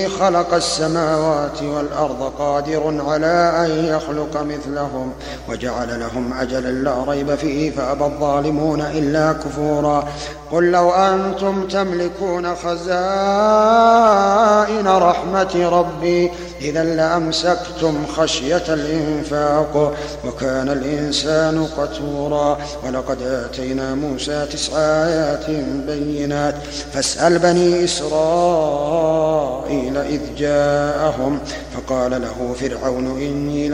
خلق السماوات والأرض قادر على أن يخلق مثلهم وجعل لهم أجلا لا ريب فيه فأبى الظالمون إلا كفورا. قل لو أنتم تملكون خزائن رحمة ربي إذا لأمسكتم خشية الإنفاق وكان الإنسان قتورا. ولقد آتينا موسى 9 آيات بينات فاسأل بني إسرائيل إذ جاءهم فقال له فرعون إني